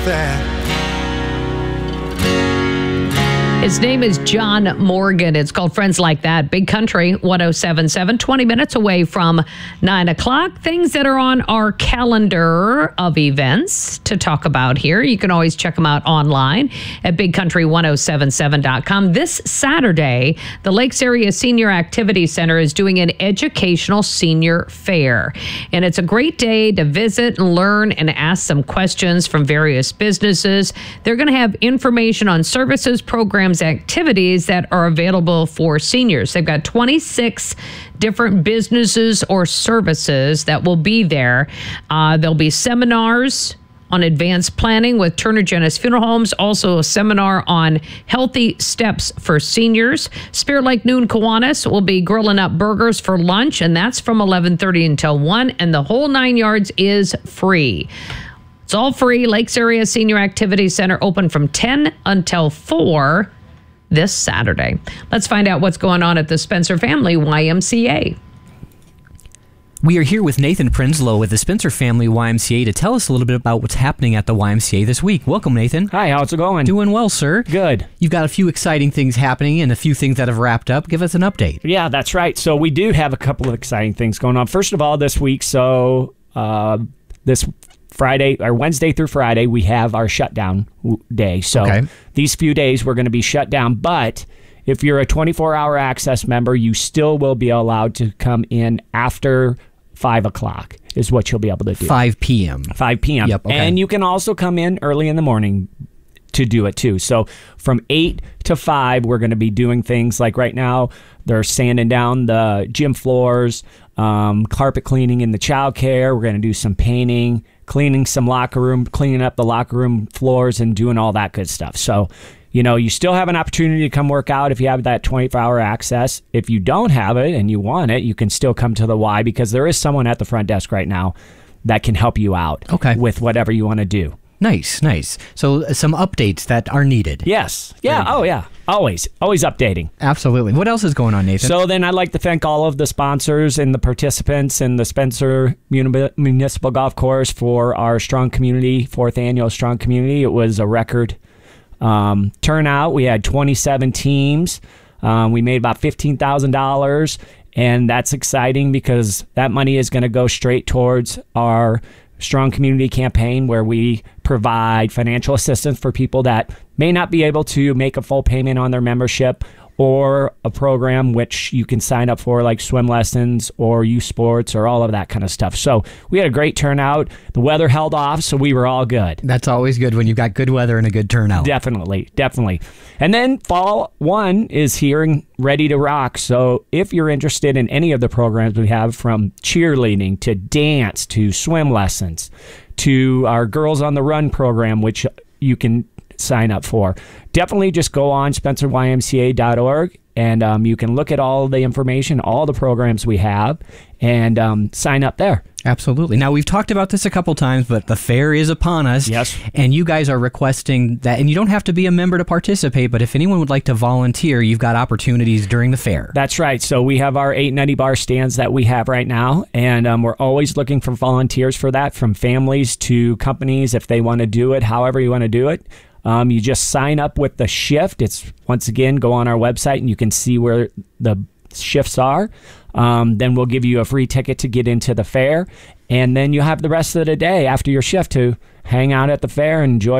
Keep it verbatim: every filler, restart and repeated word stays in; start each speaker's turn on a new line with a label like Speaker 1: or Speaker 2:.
Speaker 1: That.
Speaker 2: His name is John Morgan. It's called Friends Like That. Big Country one oh seven point seven, twenty minutes away from nine o'clock. Things that are on our calendar of events to talk about here. You can always check them out online at big country ten seventy-seven dot com. This Saturday, the Lakes Area Senior Activity Center is doing an educational senior fair. And it's a great day to visit and learn and ask some questions from various businesses. They're going to have information on services, programs, activities that are available for seniors. They've got twenty-six different businesses or services that will be there. Uh, there'll be seminars on advanced planning with Turner Genis Funeral Homes, also a seminar on healthy steps for seniors. Spirit Lake Noon Kiwanis will be grilling up burgers for lunch, and that's from eleven thirty until one, and the whole nine yards is free. It's all free. Lakes Area Senior Activity Center open from ten until four this Saturday. Let's find out what's going on at the Spencer Family Y M C A.
Speaker 3: We are here with Nathan Prinsloo with the Spencer Family Y M C A to tell us a little bit about what's happening at the Y M C A this week. Welcome, Nathan.
Speaker 4: Hi, how's it going?
Speaker 3: Doing well, sir.
Speaker 4: Good.
Speaker 3: You've got a few exciting things happening and a few things that have wrapped up. Give us an update.
Speaker 4: Yeah, that's right. So we do have a couple of exciting things going on. First of all, this week, so uh, this Friday or Wednesday through Friday, we have our shutdown day. So
Speaker 3: okay.
Speaker 4: These few days we're going to be shut down. But if you're a twenty-four hour access member, you still will be allowed to come in after five o'clock is what you'll be able to do.
Speaker 3: five p.m.
Speaker 4: five p.m.
Speaker 3: Yep, okay.
Speaker 4: And you can also come in early in the morning to do it too. So from eight to five, we're going to be doing things like right now, they're sanding down the gym floors, um, carpet cleaning in the child care. We're going to do some painting, cleaning some locker room, cleaning up the locker room floors and doing all that good stuff. So, you know, you still have an opportunity to come work out if you have that twenty-four hour access. If you don't have it and you want it, you can still come to the Y because there is someone at the front desk right now that can help you out
Speaker 3: okay.
Speaker 4: with whatever you want to do.
Speaker 3: Nice, nice. So uh, some updates that are needed.
Speaker 4: Yes. Yeah. Oh, yeah. Always. Always updating.
Speaker 3: Absolutely. What else is going on, Nathan?
Speaker 4: So then I'd like to thank all of the sponsors and the participants in the Spencer Muni- Municipal Golf Course for our Strong Community, fourth annual Strong Community. It was a record um, turnout. We had twenty-seven teams. Um, we made about fifteen thousand dollars, and that's exciting because that money is going to go straight towards our Strong Community campaign where we provide financial assistance for people that may not be able to make a full payment on their membership or a program which you can sign up for like swim lessons or youth sports or all of that kind of stuff. So we had a great turnout. The weather held off, so we were all good.
Speaker 3: That's always good when you've got good weather and a good turnout.
Speaker 4: Definitely, definitely. And then fall one is here and ready to rock. So if you're interested in any of the programs we have, from cheerleading to dance to swim lessons to our Girls on the Run program, which you can sign up for, definitely just go on spencer y m c a dot org and um, you can look at all the information, all the programs we have, and um, sign up there.
Speaker 3: Absolutely. Now, we've talked about this a couple times, but the fair is upon us.
Speaker 4: Yes.
Speaker 3: And you guys are requesting that, and you don't have to be a member to participate, but if anyone would like to volunteer, you've got opportunities during the fair.
Speaker 4: That's right. So we have our eight ninety bar stands that we have right now, and um, we're always looking for volunteers for that, from families to companies if they want to do it, however you want to do it. Um, you just sign up with the shift. It's, once again, go on our website and you can see where the shifts are. Um, then we'll give you a free ticket to get into the fair. And then you have the rest of the day after your shift to hang out at the fair and enjoy